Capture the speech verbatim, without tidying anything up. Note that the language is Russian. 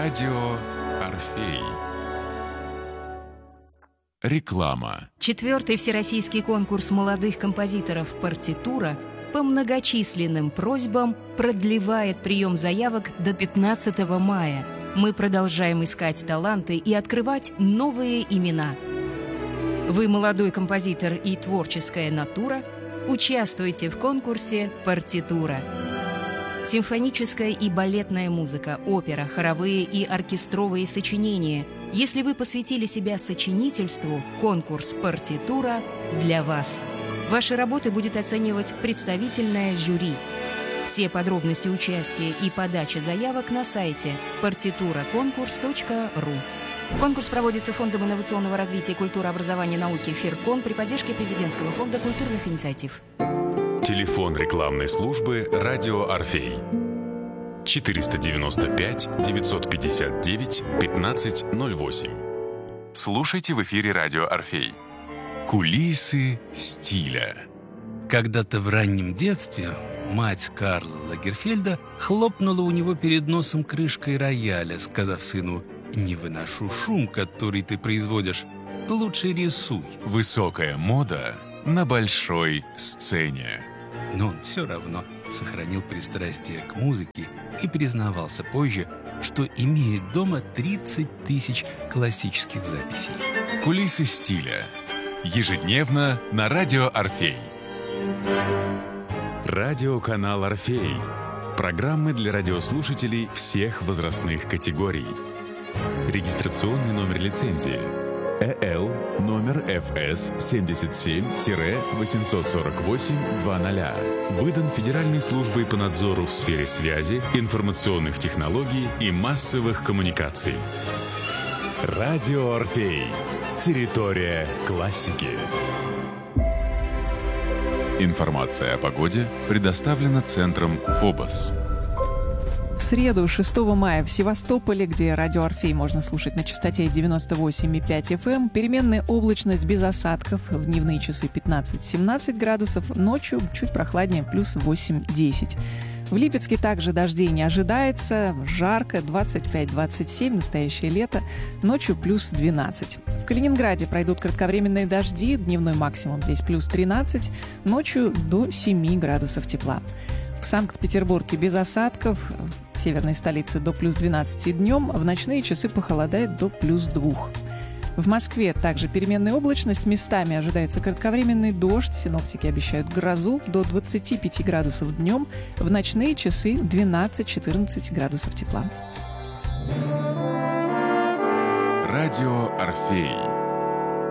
Радио Орфей. Реклама. Четвертый всероссийский конкурс молодых композиторов «Партитура» по многочисленным просьбам продлевает прием заявок до пятнадцатого мая. Мы продолжаем искать таланты и открывать новые имена. Вы молодой композитор и творческая натура? Участвуйте в конкурсе «Партитура». Симфоническая и балетная музыка, опера, хоровые и оркестровые сочинения. Если вы посвятили себя сочинительству, конкурс «Партитура» для вас. Ваши работы будет оценивать представительное жюри. Все подробности участия и подачи заявок на сайте партитура конкурс точка ру. Конкурс проводится Фондом инновационного развития культуры, образования и науки «ФИРКОН» при поддержке Президентского фонда культурных инициатив. Телефон рекламной службы «Радио Орфей». четыреста девяносто пять девятьсот пятьдесят девять пятнадцать ноль восемь. Слушайте в эфире «Радио Орфей». Кулисы стиля. Когда-то в раннем детстве мать Карла Лагерфельда хлопнула у него перед носом крышкой рояля, сказав сыну: «Не выношу шум, который ты производишь, лучше рисуй». Высокая мода на большой сцене. Но он все равно сохранил пристрастие к музыке и признавался позже, что имеет дома тридцать тысяч классических записей. Кулисы стиля. Ежедневно на Радио Орфей. Радиоканал Орфей. Программы для радиослушателей всех возрастных категорий. Регистрационный номер лицензии Э Л номер Ф С семьдесят семь восемьсот сорок восемь двадцать. Выдан Федеральной службой по надзору в сфере связи, информационных технологий и массовых коммуникаций. Радио Орфей. Территория классики. Информация о погоде предоставлена Центром ФОБОС. В среду, шестого мая, в Севастополе, где радио Орфей можно слушать на частоте девяносто восемь и пять эф эм, переменная облачность без осадков, в дневные часы пятнадцать-семнадцать градусов, ночью чуть прохладнее, плюс восемь-десять. В Липецке также дождей не ожидается, жарко, двадцать пять - двадцать семь, настоящее лето, ночью плюс двенадцать. В Калининграде пройдут кратковременные дожди, дневной максимум здесь плюс тринадцать, ночью до семи градусов тепла. В Санкт-Петербурге без осадков, в северной столице до плюс двенадцати днем, в ночные часы похолодает до плюс двух. В Москве также переменная облачность, местами ожидается кратковременный дождь, синоптики обещают грозу, до двадцати пяти градусов днем, в ночные часы двенадцать-четырнадцать градусов тепла. Радио Орфей.